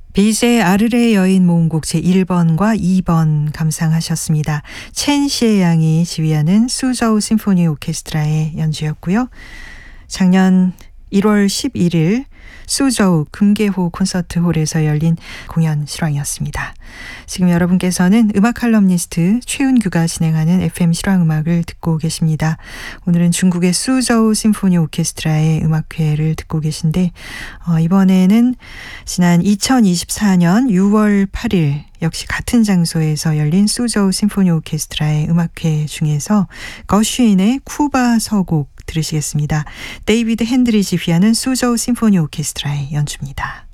비제의 아르레 여인 모음곡 제1번과 2번 감상하셨습니다. 첸 시의 양이 지휘하는 수저우 심포니 오케스트라의 연주였고요. 작년 1월 11일 수저우 금계호 콘서트홀에서 열린 공연 실황이었습니다. 지금 여러분께서는 음악 칼럼니스트 최은규가 진행하는 FM 실황음악을 듣고 계십니다. 오늘은 중국의 수저우 심포니 오케스트라의 음악회를 듣고 계신데 이번에는 지난 2024년 6월 8일 역시 같은 장소에서 열린 수저우 심포니 오케스트라의 음악회 중에서 거쉬인의 쿠바 서곡 들으시겠습니다. 데이비드 핸들이 지휘하는 수저우 심포니 오케스트라의 연주입니다.